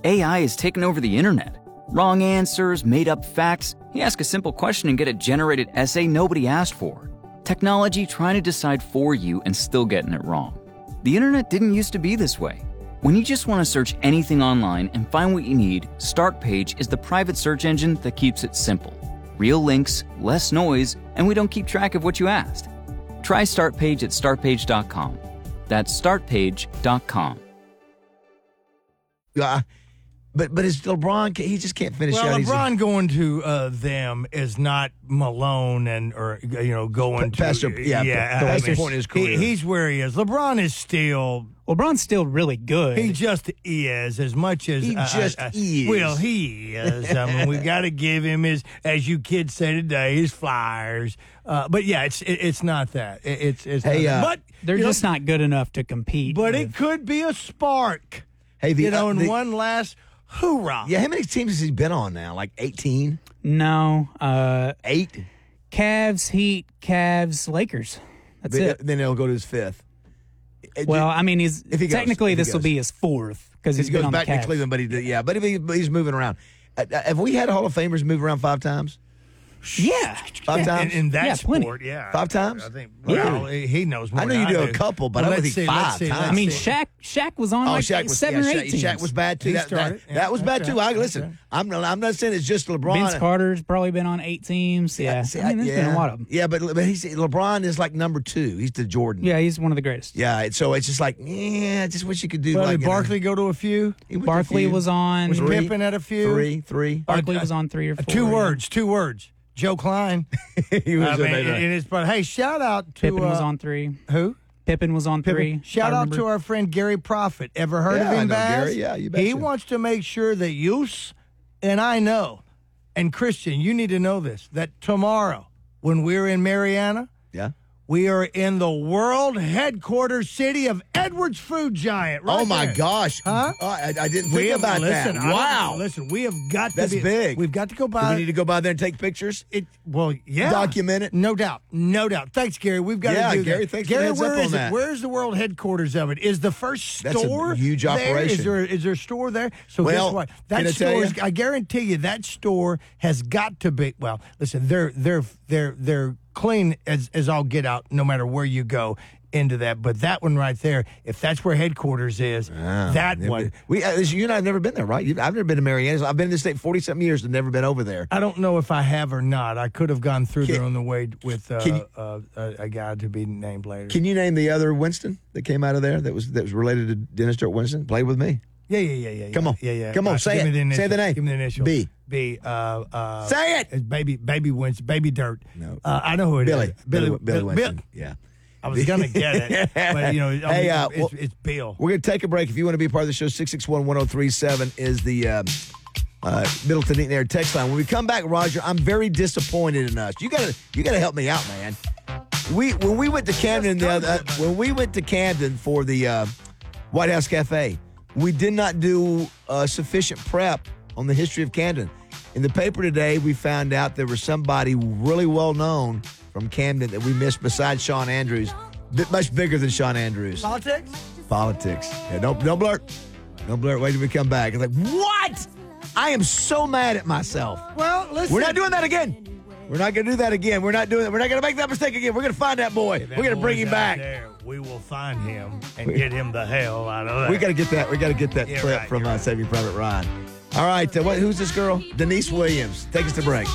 AI is taking over the internet. Wrong answers, made-up facts. You ask a simple question and get a generated essay nobody asked for. Technology trying to decide for you and still getting it wrong. The internet didn't used to be this way. When you just want to search anything online and find what you need, Startpage is the private search engine that keeps it simple. Real links, less noise, and we don't keep track of what you asked. Try Startpage at startpage.com. That's startpage.com. But is LeBron? He just can't finish well, out. LeBron going to them is not Malone or going to past the point in his career. He's where he is. LeBron's still really good. He just is as much as he is. Well, he is. I mean, we got to give him his, as you kids say today, his flyers. But yeah, it's not that. It's but they're just not good enough to compete. But it could be a spark. Hey, in one last hoorah. Yeah, how many teams has he been on now? Like 18? No. 8? Cavs, Heat, Cavs, Lakers. That's it. Then he'll go to his 5th. Well, I mean, technically this will be his 4th because he's been on the Cavs. He goes back to Cleveland, but he's moving around. Have we had Hall of Famers move around 5 times? Yeah. 5 times? In that sport, yeah. 5 times? I think, he knows more. I know you do a couple, but I don't think 5 times. I mean, Shaq was on 7 or 8 teams. Shaq was bad, too. That was bad, too. Listen, I'm not saying it's just LeBron. Vince Carter's probably been on 8 teams. Yeah. There's been a lot of them. Yeah, but LeBron is like number 2. He's the Jordan. Yeah, he's one of the greatest. Yeah, so it's just like, I just wish you could do did Barkley go to a few? Barkley was on. Was Pippen at a few? 3. Barkley was on 3 or 4. 2 words. Joe Klein. He was hey, shout out to Pippen was on 3. Who? Pippen was on 3. Shout out to our friend Gary Prophet. Ever heard of him, Baz? Gary, yeah, you bet. He wants to make sure that and I know, and Christian, you need to know this, that tomorrow when we're in Mariana, we are in the world headquarters city of Edwards Food Giant. Right my there. gosh. Huh? I didn't think about that. Wow. Listen, we have got to That's big. We've got to go by. Do we need to go by there and take pictures? Yeah. Document it? No doubt. Thanks, Gary. We've got to do Gary, that. thanks Gary, for the heads where up is on that. Where's the world headquarters of it? Is the first store That's a huge there? operation. Is there a store there? So guess what? That store I guarantee you that store has got to be, well, listen, they're clean as all get out no matter where you go into that. But that one right there, if that's where headquarters is, that one. You and I have never been there, right? I've never been to Mariana. I've been in the state 40-something years and never been over there. I don't know if I have or not. I could have gone through there on the way with a guy to be named later. Can you name the other Winston that came out of there that was related to Dennis Stewart Winston? Played with me. Yeah. Come on. Yeah. Come on, say it. Say the name. Give me the initial. B. Say it. It's Baby Winston. Baby Dirt. No. I know who it is. Billy Winston. Yeah. I was going to get it. But, it's Bill. We're going to take a break. If you want to be a part of the show, 661-1037 is the Middleton Eaton Air text line. When we come back, Roger, I'm very disappointed in us. You got to help me out, man. When we went to Camden for the White House Cafe, we did not do sufficient prep on the history of Camden. In the paper today, we found out there was somebody really well known from Camden that we missed besides Sean Andrews, much bigger than Sean Andrews. Politics. Yeah, don't blurt. Don't blurt. Wait till we come back. It's like, what? I am so mad at myself. Well, listen. We're not doing that again. We're not going to do that again. We're not doing that. We're not going to make that mistake again. We're going to find that boy. We're going to bring him back. We will find him and get him the hell out of there. We got to get that. We got to get that clip from Saving Private Ryan. All right. Who's this girl? Denise Williams. Take us to break.